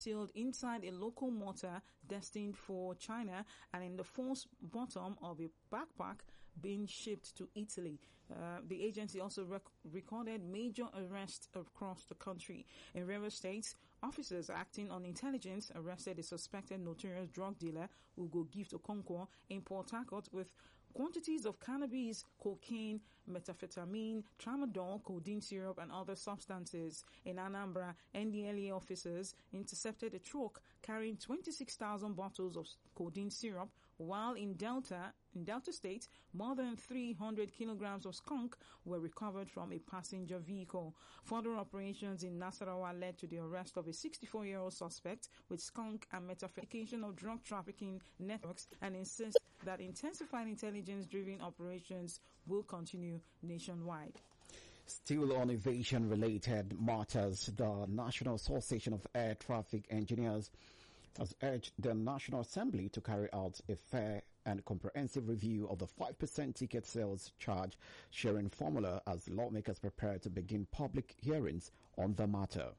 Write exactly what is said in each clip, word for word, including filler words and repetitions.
sealed inside a local mortar destined for China and in the false bottom of a backpack being shipped to Italy. Uh, the agency also rec- recorded major arrests across the country. In various states, officers acting on intelligence arrested a suspected notorious drug dealer, Ugo Gift Okonkwo, in Port Harcourt with quantities of cannabis, cocaine, methamphetamine, tramadol, codeine syrup, and other substances. In Anambra, N D L E A officers intercepted a truck carrying twenty-six thousand bottles of codeine syrup, while in Delta, in Delta State, more than three hundred kilograms of skunk were recovered from a passenger vehicle. Further operations in Nasarawa led to the arrest of a sixty-four-year-old suspect with skunk and methamphetamine of drug trafficking networks, and insists that intensified intelligence-driven operations will continue nationwide. Still on aviation-related matters, the National Association of Air Traffic Engineers has urged the National Assembly to carry out a fair and comprehensive review of the five percent ticket sales charge sharing formula as lawmakers prepare to begin public hearings on the matter.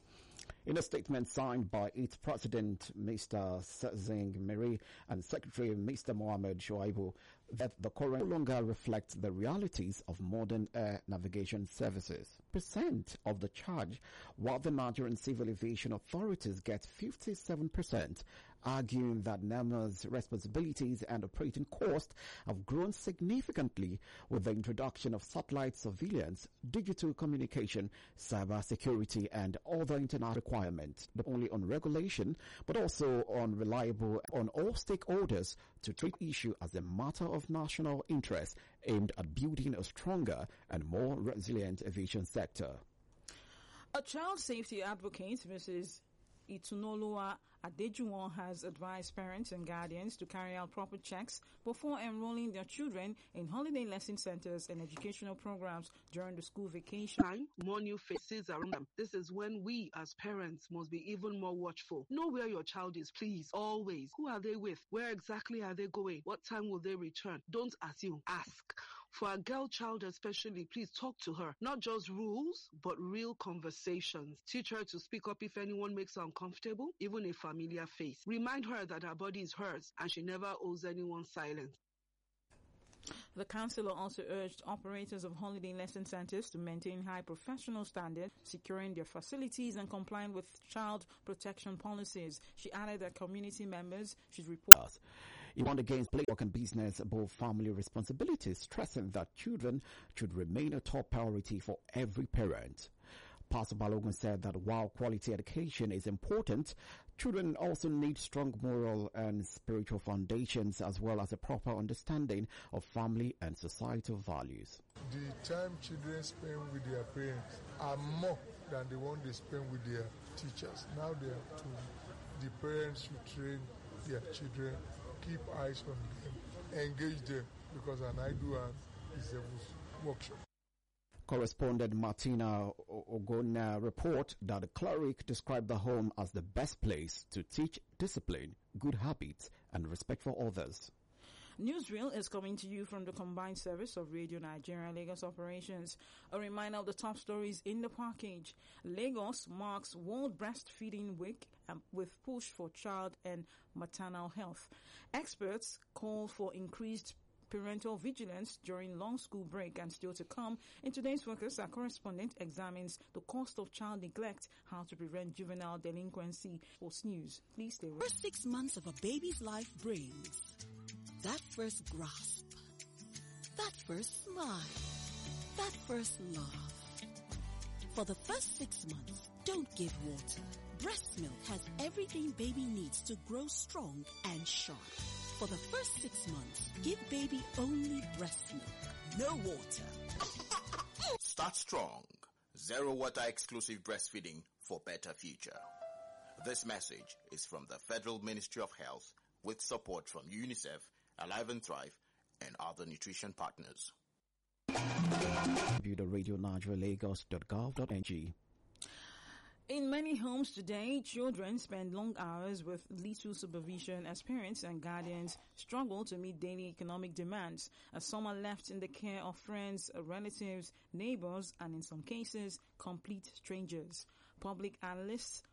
In a statement signed by its president, Mister Sezing Miri, and Secretary Mister Mohamed Shoaibu, that the current no longer reflects the realities of modern air navigation services. Percent of the charge, while the Nigerian Civil Aviation authorities get fifty-seven percent, arguing that NAMA's responsibilities and operating costs have grown significantly with the introduction of satellite surveillance, digital communication, cyber security, and other international requirements, not only on regulation, but also on reliable on all stakeholders to treat the issue as a matter of national interest aimed at building a stronger and more resilient aviation sector. A child safety advocate, Missus Itunoloa Adejuwon, has advised parents and guardians to carry out proper checks before enrolling their children in holiday lesson centers and educational programs during the school vacation. Time, more new faces around them. This is when we as parents must be even more watchful. Know where your child is, please, always. Who are they with? Where exactly are they going? What time will they return? Don't assume, ask. For a girl child especially, please talk to her. Not just rules, but real conversations. Teach her to speak up if anyone makes her uncomfortable, even a familiar face. Remind her that her body is hers and she never owes anyone silence. The councillor also urged operators of holiday lesson centers to maintain high professional standards, securing their facilities and complying with child protection policies. She added that community members should report. He warned against play work and business above family responsibilities, stressing that children should remain a top priority for every parent. Pastor Balogun said that while quality education is important, children also need strong moral and spiritual foundations as well as a proper understanding of family and societal values. The time children spend with their parents are more than the one they spend with their teachers. Now they are two. The parents should train their children, keep eyes on them, engage them, because an idea is a workshop. Correspondent Martina Ogona report that the cleric described the home as the best place to teach discipline, good habits, and respect for others. Newsreel is coming to you from the combined service of Radio Nigeria and Lagos operations. A reminder of the top stories in the package. Lagos marks World Breastfeeding Week with push for child and maternal health. Experts call for increased parental vigilance during long school break. And still to come, in today's focus, our correspondent examines the cost of child neglect, how to prevent juvenile delinquency. Post News, please stay with us. First six months of a baby's life brings that first grasp, that first smile, that first laugh. For the first six months, don't give water. Breast milk has everything baby needs to grow strong and sharp. For the first six months, give baby only breast milk, no water. Start strong. Zero water exclusive breastfeeding for better future. This message is from the Federal Ministry of Health with support from UNICEF, Alive and Thrive, and other nutrition partners. View the radio nigeria lagos dot gov dot n g. In many homes today, children spend long hours with little supervision as parents and guardians struggle to meet daily economic demands, as some are left in the care of friends, relatives, neighbors, and in some cases, complete strangers. Public analysts